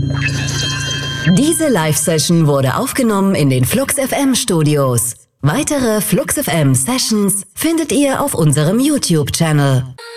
Diese Live-Session wurde aufgenommen in den Flux FM Studios. Weitere Flux FM Sessions findet ihr auf unserem YouTube-Channel.